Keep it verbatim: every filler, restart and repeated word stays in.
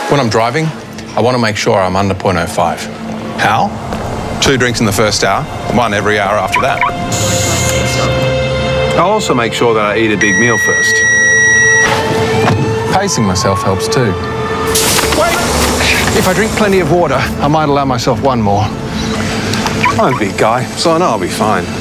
When I'm driving, I want to make sure I'm under point oh five. How? Two drinks in the first hour, one every hour after that. I'll also make sure that I eat a big meal first. Pacing myself helps too. Wait! If I drink plenty of water, I might allow myself one more. I'm a big guy, so I know I'll be fine.